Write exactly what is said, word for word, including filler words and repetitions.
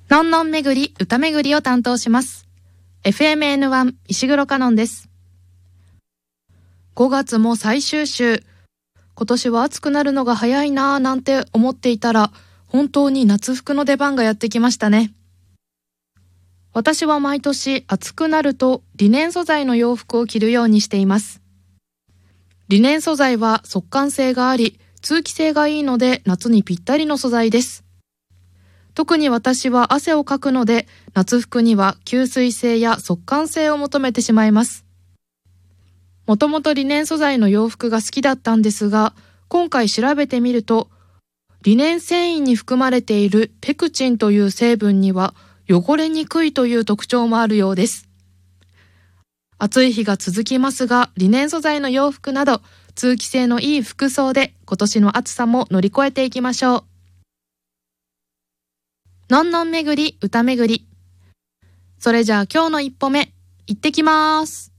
のんのん巡り歌巡りを担当します。 エフエムエヌワン 石黒かのんです。ごがつも最終週、今年は暑くなるのが早いなぁなんて思っていたら、本当に夏服の出番がやってきましたね。私は毎年暑くなるとリネン素材の洋服を着るようにしています。リネン素材は速乾性があり、通気性がいいので夏にぴったりの素材です。特に私は汗をかくので、夏服には吸水性や速乾性を求めてしまいます。もともとリネン素材の洋服が好きだったんですが、今回調べてみると、リネン繊維に含まれているペクチンという成分には汚れにくいという特徴もあるようです。暑い日が続きますが、リネン素材の洋服など通気性のいい服装で今年の暑さも乗り越えていきましょう。のんのん巡り歌巡り。それじゃあ今日の一歩目、行ってきまーす。